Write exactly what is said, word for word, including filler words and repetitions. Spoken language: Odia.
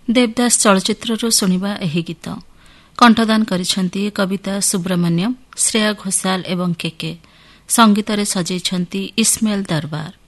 ଦେବଦାସ ଚଳଚ୍ଚିତ୍ରରୁ ଶୁଣିବା ଏହି ଗୀତ। କଣ୍ଠଦାନ କରିଛନ୍ତି କବିତା ସୁବ୍ରମଣ୍ୟମ, ଶ୍ରେୟା ଘୋଷାଲ ଏବଂ କେକେ। ସଙ୍ଗୀତରେ ସଜେଇଛନ୍ତି ଇସ୍ମାଇଲ ଦରବାର।